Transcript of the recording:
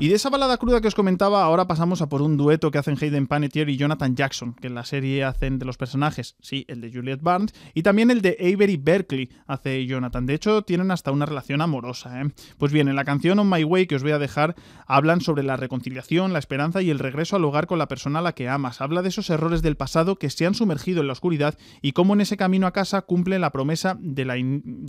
Y de esa balada cruda que os comentaba, ahora pasamos a por un dueto que hacen Hayden Panettiere y Jonathan Jackson, que en la serie hacen de los personajes, sí, el de Juliet Barnes, y también el de Avery Berkeley hace Jonathan. De hecho, tienen hasta una relación amorosa, ¿eh? Pues bien, en la canción On My Way que os voy a dejar, hablan sobre la reconciliación, la esperanza y el regreso al hogar con la persona a la que amas. Habla de esos errores del pasado que se han sumergido en la oscuridad y cómo en ese camino a casa cumple la promesa de